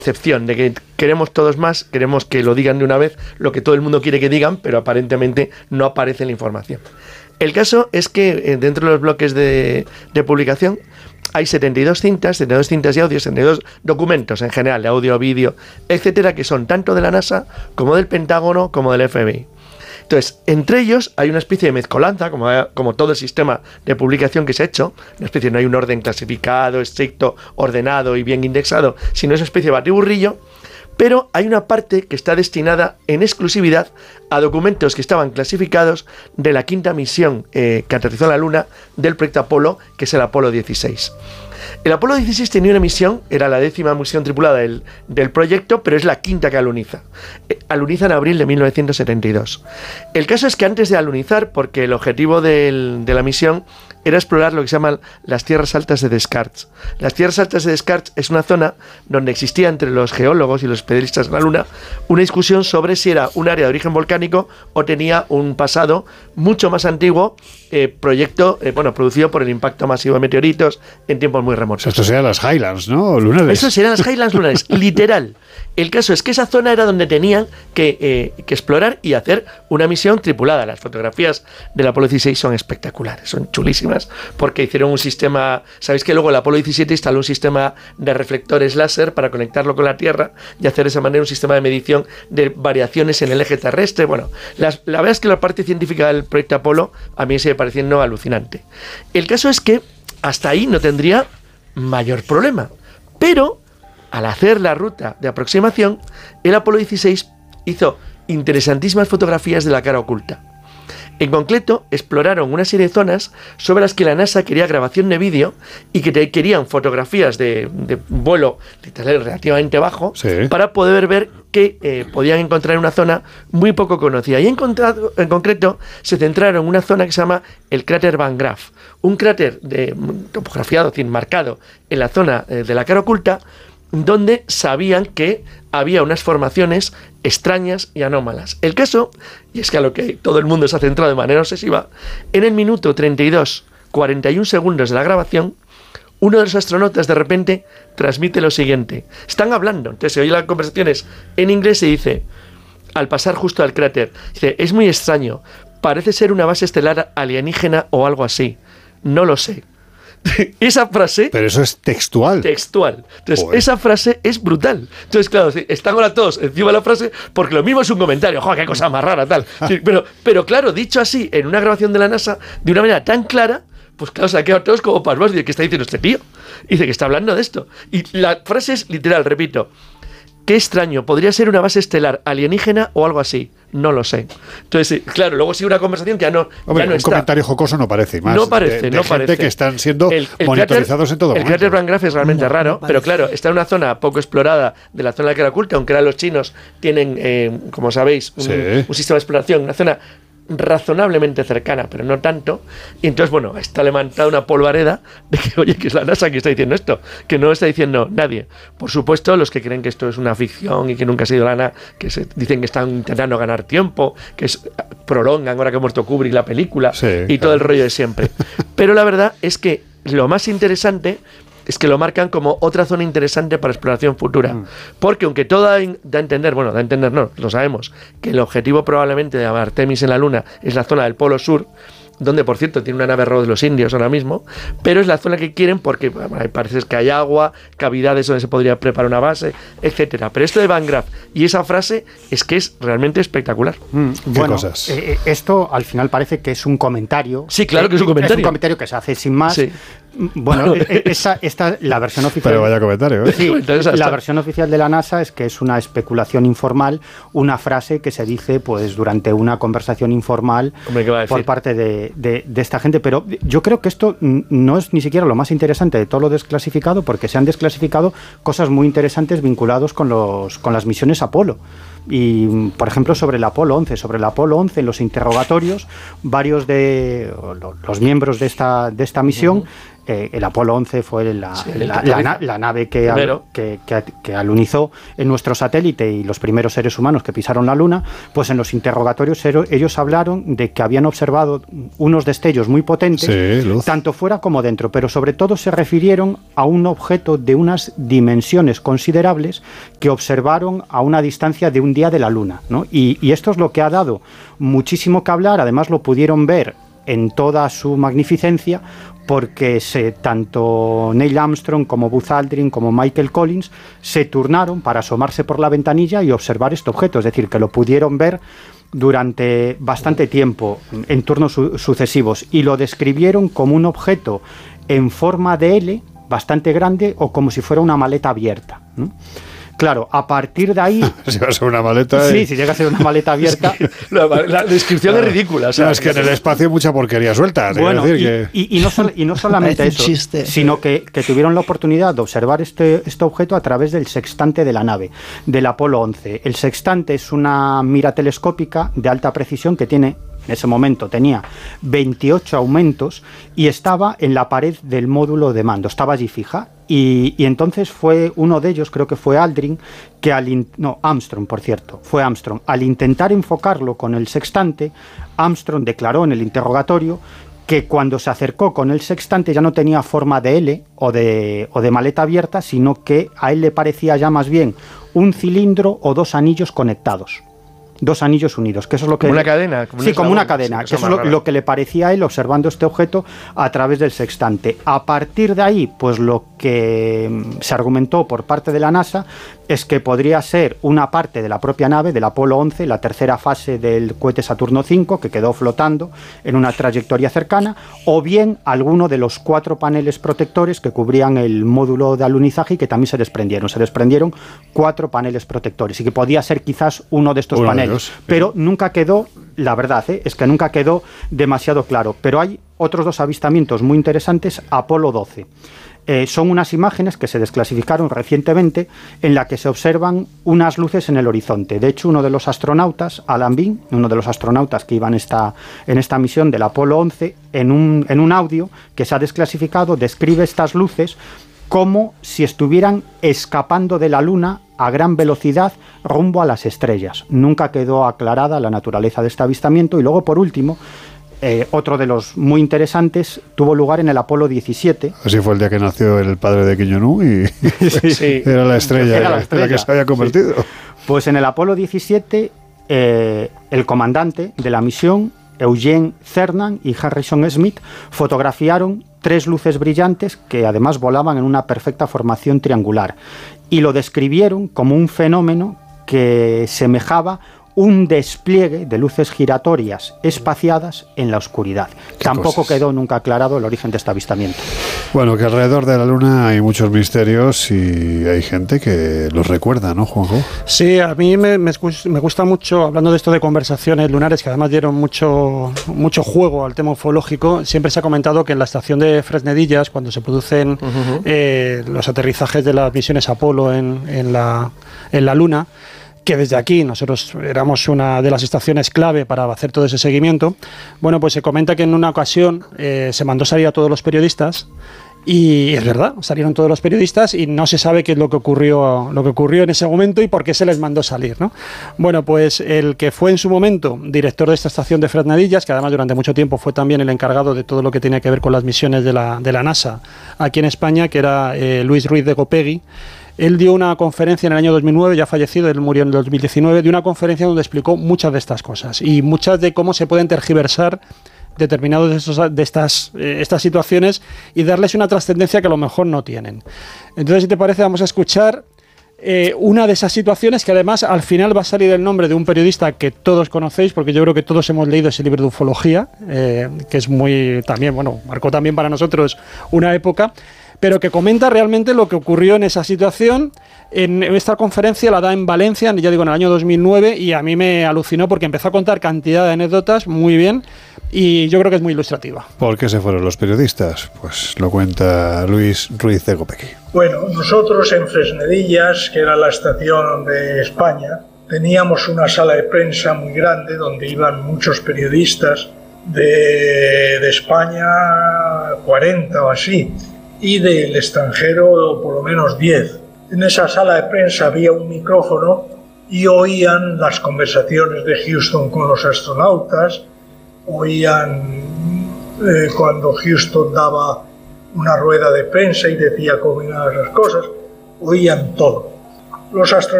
excepción de que queremos todos más, queremos que lo digan de una vez, lo que todo el mundo quiere que digan, pero aparentemente no aparece en la información. El caso es que dentro de los bloques de publicación hay 72 cintas de audio, 72 documentos en general, de audio, vídeo, etcétera, que son tanto de la NASA como del Pentágono como del FBI. Entonces, entre ellos hay una especie de mezcolanza, como todo el sistema de publicación que se ha hecho, una especie, no hay un orden clasificado, estricto, ordenado y bien indexado, sino es una especie de batiburrillo, pero hay una parte que está destinada en exclusividad a documentos que estaban clasificados de la quinta misión que aterrizó en la Luna del proyecto Apolo, que es el Apolo 16. El Apolo 16 tenía una misión, era la 10ª misión tripulada del proyecto, pero es la quinta que aluniza. Aluniza en abril de 1972. El caso es que antes de alunizar, porque el objetivo de la misión era explorar lo que se llaman las tierras altas de Descartes. Las tierras altas de Descartes es una zona donde existía entre los geólogos y los especialistas de la Luna una discusión sobre si era un área de origen volcánico o tenía un pasado mucho más antiguo, producido por el impacto masivo de meteoritos en tiempos muy remotos. Esto serían las Highlands, ¿no? Lunares. Eso serían las Highlands lunares, literal. El caso es que esa zona era donde tenían que explorar y hacer una misión tripulada. Las fotografías del Apolo 16 son espectaculares, son chulísimas, porque hicieron un sistema... Sabéis que luego el Apolo 17 instaló un sistema de reflectores láser para conectarlo con la Tierra y hacer de esa manera un sistema de medición de variaciones en el eje terrestre. Bueno, la verdad es que la parte científica del proyecto Apolo a mí me sigue pareciendo alucinante. El caso es que hasta ahí no tendría mayor problema, pero al hacer la ruta de aproximación, el Apolo 16 hizo interesantísimas fotografías de la cara oculta. En concreto, exploraron una serie de zonas sobre las que la NASA quería grabación de vídeo y que querían fotografías de vuelo relativamente bajo, sí, para poder ver que podían encontrar una zona muy poco conocida. Y en concreto se centraron en una zona que se llama el cráter Van Graff, un cráter topografiado, marcado en la zona de la cara oculta, donde sabían que había unas formaciones extrañas y anómalas. El caso, y es que a lo que todo el mundo se ha centrado de manera obsesiva, en el minuto 32:41 segundos de la grabación, uno de los astronautas de repente transmite lo siguiente. Están hablando, entonces se oye las conversaciones en inglés y dice, al pasar justo al cráter, dice, es muy extraño, parece ser una base estelar alienígena o algo así, no lo sé. Esa frase... Pero eso es textual. Textual. Entonces, esa frase es brutal. Entonces, claro, están ahora todos encima de la frase porque lo mismo es un comentario. ¡Joder, qué cosa más rara, tal! Pero claro, dicho así, en una grabación de la NASA, de una manera tan clara, pues claro, se han quedado todos como pasmados. Dice, ¿qué está diciendo este tío? Dice que está hablando de esto. Y la frase es literal, repito. Qué extraño, podría ser una base estelar alienígena o algo así, no lo sé. Entonces, claro, luego sigue una conversación que ya no está. Un comentario jocoso no parece, más no parece, de gente que están siendo monitorizados en todo momento. El cráter Van Graff es realmente raro, pero claro, está en una zona poco explorada de la zona de la cara oculta, aunque ahora los chinos tienen, como sabéis, un sistema de exploración, una zona razonablemente cercana, pero no tanto, y entonces, bueno, está levantada una polvareda de que, oye, que es la NASA que está diciendo esto, que no está diciendo nadie. Por supuesto, los que creen que esto es una ficción y que nunca ha sido la NASA, que dicen que están intentando ganar tiempo, que prolongan ahora que ha muerto Kubrick la película, y todo el rollo de siempre. Pero la verdad es que lo más interesante es que lo marcan como otra zona interesante para exploración futura. Porque aunque todo da a entender, no, lo sabemos, que el objetivo probablemente de Artemis en la Luna es la zona del Polo Sur, donde por cierto tiene una nave rover de los indios ahora mismo, pero es la zona que quieren porque parece que hay agua, cavidades donde se podría preparar una base, etcétera. Pero esto de Van Graff y esa frase es que es realmente espectacular. Bueno, esto al final parece que es un comentario. Sí, claro que es un comentario. Es un comentario que se hace sin más. Sí. Bueno, esta la versión oficial. Pero vaya comentario, ¿eh? Sí, la versión oficial de la NASA es que es una especulación informal, una frase que se dice pues durante una conversación informal por parte de esta gente. Pero yo creo que esto no es ni siquiera lo más interesante de todo lo desclasificado, porque se han desclasificado cosas muy interesantes vinculados con las misiones Apolo. Y, por ejemplo, sobre el Apolo 11. Sobre el Apolo 11, en los interrogatorios, varios de los miembros de esta misión, el Apolo 11 fue la nave que alunizó en nuestro satélite y los primeros seres humanos que pisaron la Luna. Pues en los interrogatorios ellos hablaron de que habían observado unos destellos muy potentes, tanto fuera como dentro, pero sobre todo se refirieron a un objeto de unas dimensiones considerables que observaron a una distancia de un día de la Luna, ¿no? Y esto es lo que ha dado muchísimo que hablar. Además lo pudieron ver en toda su magnificencia, porque tanto Neil Armstrong como Buzz Aldrin como Michael Collins se turnaron para asomarse por la ventanilla y observar este objeto, es decir, que lo pudieron ver durante bastante tiempo en turnos sucesivos, y lo describieron como un objeto en forma de L bastante grande, o como si fuera una maleta abierta, ¿no? Claro, a partir de ahí... Si va a ser una maleta... Sí, si llega a ser una maleta abierta... La descripción es ridícula. O sea, no, es que en el espacio hay mucha porquería suelta. Bueno, y no solamente eso, sino que tuvieron la oportunidad de observar este objeto a través del sextante de la nave, del Apolo 11. El sextante es una mira telescópica de alta precisión que tiene... En ese momento tenía 28 aumentos y estaba en la pared del módulo de mando, estaba allí fija. Y entonces fue uno de ellos, creo que fue Aldrin, Armstrong, por cierto, fue Armstrong. Al intentar enfocarlo con el sextante, Armstrong declaró en el interrogatorio que cuando se acercó con el sextante ya no tenía forma de L o de maleta abierta, sino que a él le parecía ya más bien un cilindro o dos anillos conectados. Dos anillos unidos, que eso es lo que... ¿Como una cadena? Como una cadena, que eso es lo que le parecía a él observando este objeto a través del sextante. A partir de ahí, pues lo que se argumentó por parte de la NASA es que podría ser una parte de la propia nave, del Apolo 11, la tercera fase del cohete Saturno V, que quedó flotando en una trayectoria cercana, o bien alguno de los 4 paneles protectores que cubrían el módulo de alunizaje y que también se desprendieron. Se desprendieron 4 paneles protectores y que podía ser quizás uno de estos paneles. Pero nunca quedó, la verdad, es que nunca quedó demasiado claro. Pero hay otros 2 avistamientos muy interesantes. Apolo 12. Son unas imágenes que se desclasificaron recientemente en la que se observan unas luces en el horizonte. De hecho, uno de los astronautas, Alan Bean, uno de los astronautas que iban en esta misión del Apolo 11, en un audio que se ha desclasificado, describe estas luces como si estuvieran escapando de la Luna a gran velocidad rumbo a las estrellas. Nunca quedó aclarada la naturaleza de este avistamiento. Y luego, por último, otro de los muy interesantes tuvo lugar en el Apolo 17. Así fue el día que nació el padre de Kim Jong-un y sí, era la estrella en la que se había convertido. Sí. Pues en el Apolo 17, el comandante de la misión, Eugene Cernan y Harrison Smith, fotografiaron 3 luces brillantes que además volaban en una perfecta formación triangular, y lo describieron como un fenómeno que semejaba un despliegue de luces giratorias espaciadas en la oscuridad. Tampoco quedó nunca aclarado el origen de este avistamiento. Bueno, que alrededor de la Luna hay muchos misterios y hay gente que los recuerda, ¿no, Juanjo? Sí, a mí me gusta mucho, hablando de esto de conversaciones lunares, que además dieron mucho juego al tema ufológico. Siempre se ha comentado que en la estación de Fresnedillas, cuando se producen los aterrizajes de las misiones Apolo en la Luna, que desde aquí nosotros éramos una de las estaciones clave para hacer todo ese seguimiento. Bueno, pues se comenta que en una ocasión se mandó salir a todos los periodistas, y es verdad, salieron todos los periodistas y no se sabe qué es lo que ocurrió en ese momento y por qué se les mandó salir, ¿no? Bueno, pues el que fue en su momento director de esta estación de Fresnedillas, que además durante mucho tiempo fue también el encargado de todo lo que tenía que ver con las misiones de la NASA aquí en España, que era Luis Ruiz de Gopegui. Él dio una conferencia en el año 2009, ya fallecido, él murió en el 2019, dio una conferencia donde explicó muchas de estas cosas y muchas de cómo se pueden tergiversar determinados de estas situaciones y darles una trascendencia que a lo mejor no tienen. Entonces, si te parece, vamos a escuchar una de esas situaciones, que además al final va a salir el nombre de un periodista que todos conocéis, porque yo creo que todos hemos leído ese libro de ufología, que es muy también, marcó también para nosotros una época, pero que comenta realmente lo que ocurrió en esa situación. En esta conferencia la da en Valencia, ya digo, en el año 2009, y a mí me alucinó porque empezó a contar cantidad de anécdotas muy bien, y yo creo que es muy ilustrativa. ¿Por qué se fueron los periodistas? Pues lo cuenta Luis Ruiz de Gopegui. Bueno, nosotros en Fresnedillas, que era la estación de España, teníamos una sala de prensa muy grande donde iban muchos periodistas de España, 40 o así, y del extranjero por lo menos 10. En esa sala de prensa había un micrófono y oían las conversaciones de Houston con los astronautas, oían cuando Houston daba una rueda de prensa y decía cómo iban las cosas, oían todo. Los astronautas